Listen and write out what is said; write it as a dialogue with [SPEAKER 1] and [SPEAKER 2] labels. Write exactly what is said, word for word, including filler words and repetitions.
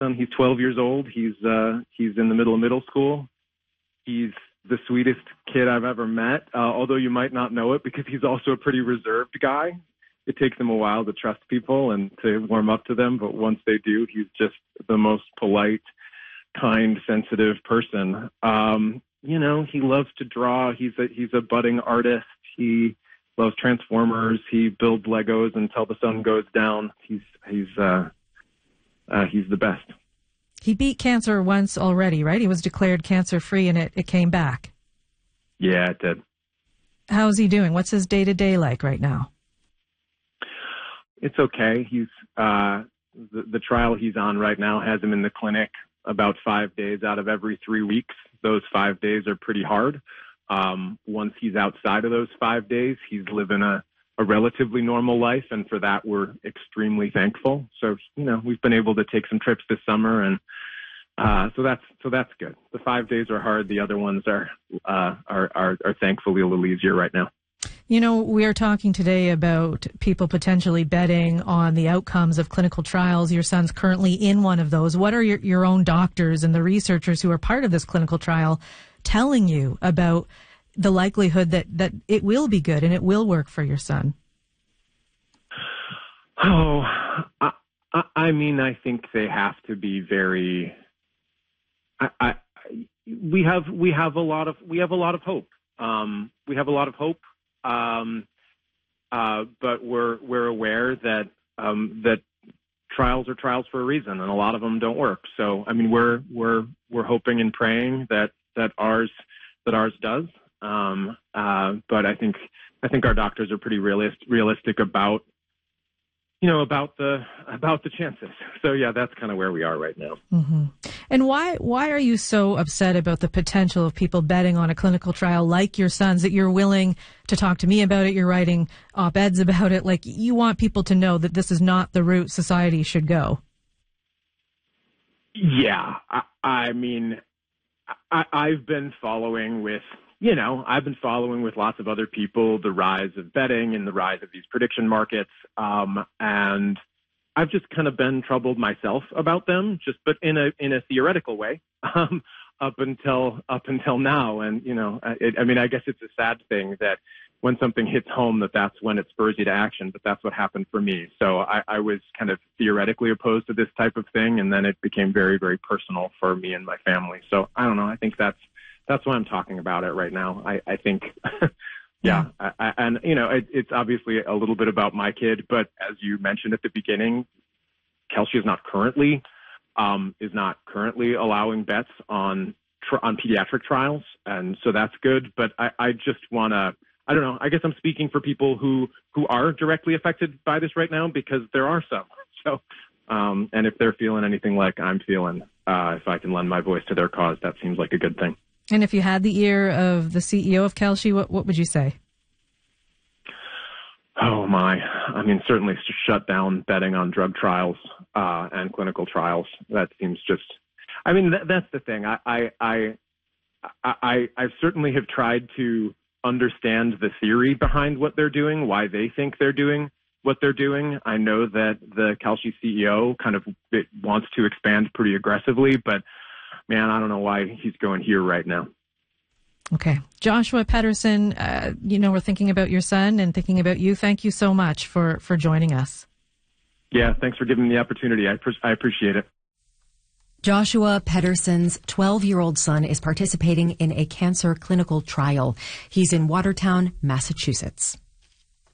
[SPEAKER 1] son. He's twelve years old. He's uh, he's in the middle of middle school. He's the sweetest kid I've ever met, uh, although you might not know it because he's also a pretty reserved guy. It takes him a while to trust people and to warm up to them, but once they do, he's just the most polite, kind, sensitive person. Um, you know, he loves to draw. He's a he's a budding artist. He loves Transformers. He builds Legos until the sun goes down. He's he's uh, uh, he's the best.
[SPEAKER 2] He beat cancer once already, right? He was declared cancer-free, and it, it came back.
[SPEAKER 1] Yeah, it did.
[SPEAKER 2] How's he doing? What's his day-to-day like right now?
[SPEAKER 1] It's okay. He's uh, the, the trial he's on right now has him in the clinic about five days out of every three weeks. Those five days are pretty hard. Um, once he's outside of those five days, he's living a, a relatively normal life, and for that, we're extremely thankful. So, you know, we've been able to take some trips this summer, and uh, so that's so that's good. The five days are hard. The other ones are uh, are, are are thankfully a little easier right now.
[SPEAKER 2] You know, we are talking today about people potentially betting on the outcomes of clinical trials. Your son's currently in one of those. What are your, your own doctors and the researchers who are part of this clinical trial telling you about the likelihood that, that it will be good and it will work for your son?
[SPEAKER 1] Oh, I, I, I mean, I think they have to be very. I, I, we have we have a lot of we have a lot of hope. Um, we have a lot of hope. Um, uh, but we're we're aware that um, that trials are trials for a reason, and a lot of them don't work. So, I mean, we're we're we're hoping and praying that that ours that ours does. Um, uh, but I think I think our doctors are pretty realist, realistic about you know about the about the chances. So, yeah, that's kind of where we are right now.
[SPEAKER 2] Mm-hmm. And why why are you so upset about the potential of people betting on a clinical trial like your son's, that you're willing to talk to me about it? You're writing op-eds about it. Like, you want people to know that this is not the route society should go.
[SPEAKER 1] Yeah, I, I mean, I, I've been following with, you know, I've been following with lots of other people the rise of betting and the rise of these prediction markets, um, and I've just kind of been troubled myself about them, just but in a in a theoretical way, um, up until up until now. And you know, it, I mean, I guess it's a sad thing that when something hits home, that that's when it spurs you to action. But that's what happened for me. So I, I was kind of theoretically opposed to this type of thing, and then it became very, very personal for me and my family. So I don't know. I think that's that's why I'm talking about it right now. I, I think. Yeah, I, I, and, you know, it, it's obviously a little bit about my kid, but as you mentioned at the beginning, Kelsey is not currently um, is not currently allowing bets on tr- on pediatric trials, and so that's good. But I, I just want to, I don't know, I guess I'm speaking for people who, who are directly affected by this right now, because there are some. So, um, and if they're feeling anything like I'm feeling, uh, if I can lend my voice to their cause, that seems like a good thing.
[SPEAKER 2] And if you had the ear of the C E O of Kelsey, what, what would you say?
[SPEAKER 1] Oh, my. I mean, certainly shut down betting on drug trials uh, and clinical trials. That seems just, I mean, th- that's the thing. I, I, I, I, I certainly have tried to understand the theory behind what they're doing, why they think they're doing what they're doing. I know that the Kelsey C E O kind of it wants to expand pretty aggressively, but man, I don't know why he's going here right now.
[SPEAKER 2] Okay. Joshua Pedersen, uh, you know, we're thinking about your son and thinking about you. Thank you so much for, for joining us.
[SPEAKER 1] Yeah, thanks for giving me the opportunity. I, pre- I appreciate it.
[SPEAKER 3] Joshua Pedersen's twelve-year-old son is participating in a cancer clinical trial. He's in Watertown, Massachusetts.